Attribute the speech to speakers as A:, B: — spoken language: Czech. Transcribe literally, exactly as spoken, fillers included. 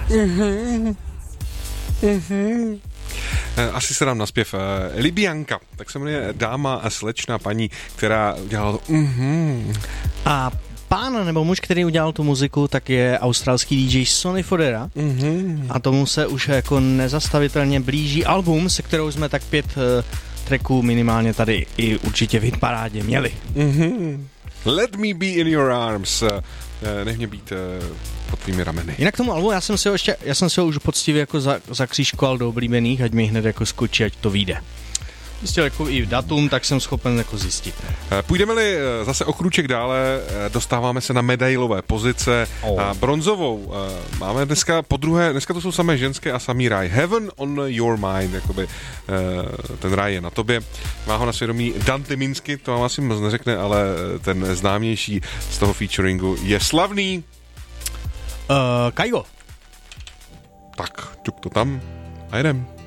A: Mhm. Mhm. Asi se dám na zpěv. Libyanka, tak se jmenuje dáma a slečná paní, která udělala to mhm.
B: A pán nebo muž, který udělal tu muziku, tak je australský dý džej Sonny Fodera. Mm-hmm. A tomu se už jako nezastavitelně blíží album, se kterou jsme tak pět uh, tracků minimálně tady i určitě v hitparádě měli.
A: Mm-hmm. Let me be in your arms. Nech mě být uh, pod tvými rameny.
B: Jinak tomu albu, já jsem si ho ještě, já jsem si ho už poctivě jako za, zakřížkoval do oblíbených, ať mi hned jako skočí, ať to vyjde. Zjistil jako i datum, tak jsem schopen jako zjistit.
A: Půjdeme-li zase o krůček dále, dostáváme se na medailové pozice. Oh. Bronzovou máme dneska po druhé, dneska to jsou samé ženské a samý ráj. Heaven on your mind, jakoby ten ráj je na tobě. Má ho na svědomí Dante Minsky, to vám asi moc neřekne, ale ten známější z toho featuringu je slavný
B: uh, Kaigo.
A: Tak, čuk to tam a jedem.